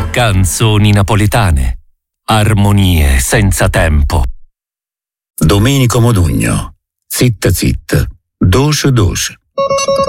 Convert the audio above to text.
Canzoni napoletane. Armonie senza tempo. Domenico Modugno. Zit zit, doce doce.